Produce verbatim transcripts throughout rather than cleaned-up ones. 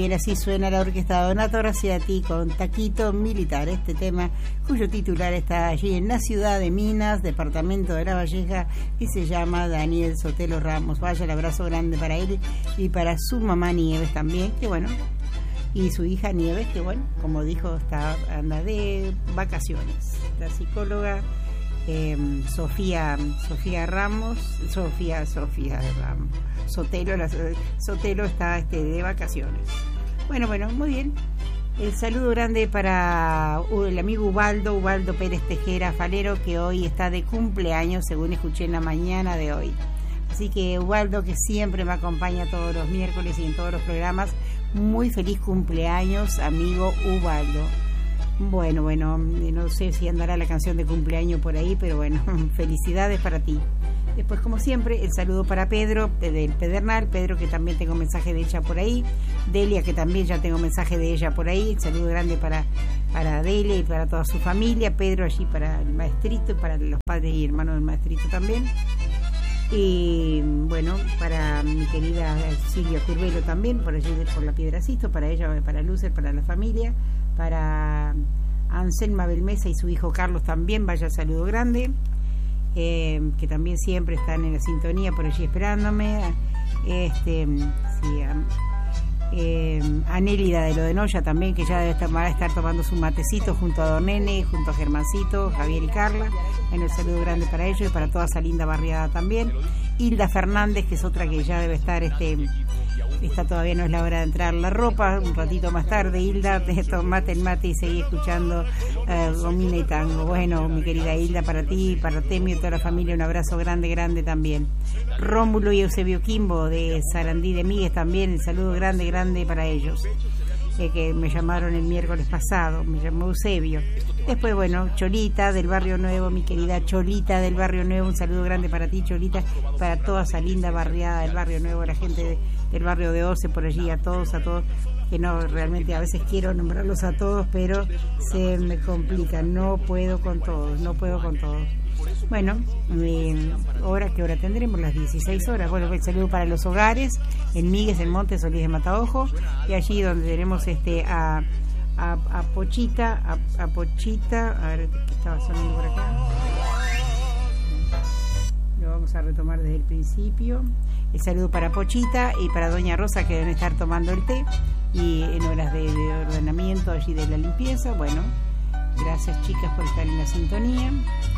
bien, así suena la orquesta Donato Graciati con Taquito Militar, este tema cuyo titular está allí en la ciudad de Minas, departamento de La Valleja, y se llama Daniel Sotelo Ramos. Vaya el abrazo grande para él y para su mamá Nieves también, que bueno, y su hija Nieves, que bueno, como dijo, está anda de vacaciones. La psicóloga eh, Sofía Sofía Ramos, Sofía Sofía Ramos. Sotelo, la, Sotelo está este, de vacaciones. Bueno, bueno, muy bien. El saludo grande para uh, el amigo Ubaldo, Ubaldo Pérez Tejera Falero, que hoy está de cumpleaños, según escuché en la mañana de hoy. Así que Ubaldo, que siempre me acompaña todos los miércoles y en todos los programas, muy feliz cumpleaños, amigo Ubaldo. Bueno, bueno, no sé si andará la canción de cumpleaños por ahí, pero bueno, felicidades para ti. Después, como siempre, el saludo para Pedro, del Pedernal, Pedro, que también tengo mensaje de ella por ahí, Delia, que también ya tengo mensaje de ella por ahí, el saludo grande para, para Delia y para toda su familia, Pedro allí para el maestrito, para los padres y hermanos del maestrito también, y bueno, para mi querida Silvia Curvelo también, por allí por la Piedracito, para ella, para Lucer, para la familia, para Anselma Belmesa y su hijo Carlos también, vaya saludo grande. Eh, que también siempre están en la sintonía por allí esperándome, este, sí, eh, Anélida de lo de Noya también, que ya debe estar, va a estar tomando su matecito junto a Don Nene, junto a Germancito, Javier y Carla. Bueno, el saludo grande para ellos y para toda esa linda barriada también. Hilda Fernández, que es otra que ya debe estar, este, está todavía no es la hora de entrar la ropa, un ratito más tarde. Hilda, te tomate el mate y seguí escuchando eh, Gomina y Tango. Bueno, mi querida Hilda, para ti, para Temio y toda la familia, un abrazo grande, grande también. Rómulo y Eusebio Quimbo de Sarandí de Míguez también, el saludo grande, grande para ellos, eh, que me llamaron el miércoles pasado, me llamó Eusebio. Después, bueno, Cholita del Barrio Nuevo, mi querida Cholita del Barrio Nuevo, un saludo grande para ti, Cholita, para toda esa linda barriada del Barrio Nuevo, la gente de, del barrio de Orce por allí, a todos, a todos, que no, realmente a veces quiero nombrarlos a todos, pero se me complica, no puedo con todos, no puedo con todos. Bueno, eh, hora, ¿qué hora tendremos? Las dieciséis horas. Bueno, el saludo para los hogares, en Míguez, en Monte Solís de Mataojo, y allí donde tenemos este a A, a Pochita, a, a Pochita, a ver qué estaba sonando por acá. Lo vamos a retomar desde el principio. El saludo para Pochita y para Doña Rosa, que deben estar tomando el té y en horas de, de ordenamiento allí de la limpieza. Bueno, gracias chicas por estar en la sintonía.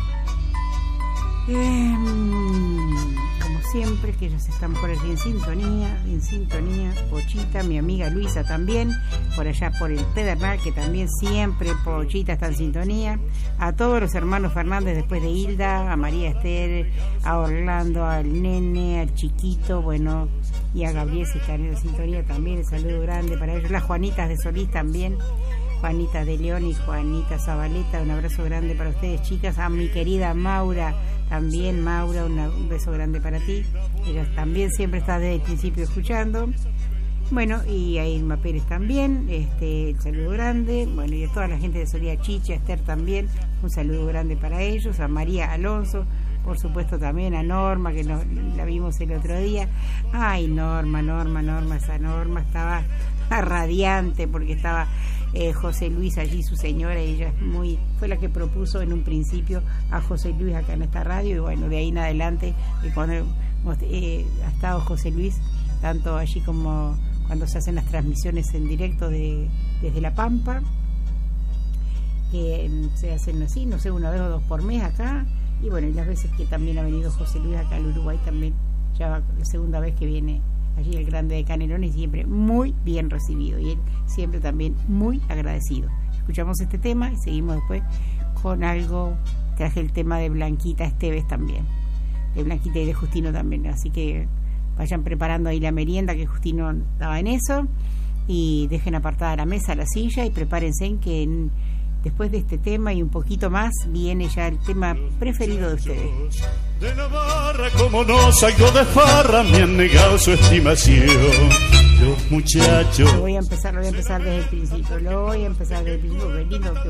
Eh, como siempre, que ellos están por allí en sintonía, en sintonía, Pochita, mi amiga Luisa también, por allá por el Pedernal, que también siempre Pochita está en sintonía, a todos los hermanos Fernández después de Hilda, a María Esther, a Orlando, al Nene, al Chiquito, bueno, y a Gabriel si están en la sintonía también, el saludo grande para ellos, las Juanitas de Solís también, Juanita de León y Juanita Zabaleta, un abrazo grande para ustedes chicas, a mi querida Maura también, Maura, una, un beso grande para ti, ella también siempre está desde el principio escuchando, bueno, y a Irma Pérez también, este, el saludo grande, bueno, y a toda la gente de Solía Chicha, Esther también, un saludo grande para ellos, a María Alonso, por supuesto también a Norma, que nos, la vimos el otro día, ay Norma, Norma, Norma, esa Norma estaba radiante porque estaba eh, José Luis allí, su señora, y ella es muy, fue la que propuso en un principio a José Luis acá en esta radio, y bueno, de ahí en adelante, y cuando eh, ha estado José Luis, tanto allí como cuando se hacen las transmisiones en directo de, desde La Pampa, que eh, se hacen así, no sé, una vez o dos por mes acá, y bueno, y las veces que también ha venido José Luis acá al Uruguay también, ya la segunda vez que viene allí el grande de Canelones, siempre muy bien recibido y él siempre también muy agradecido. Escuchamos este tema y seguimos después con algo, traje el tema de Blanquita Esteves también, de Blanquita y de Justino también, así que vayan preparando ahí la merienda, que Justino estaba en eso, y dejen apartada la mesa, la silla, y prepárense en que en, después de este tema y un poquito más viene ya el tema preferido de ustedes. De Navarra, como no salgo de farra, me han negado su estimación. Los muchachos. Lo voy a empezar, lo voy a empezar desde el principio, lo voy a empezar desde el principio, qué lindo, qué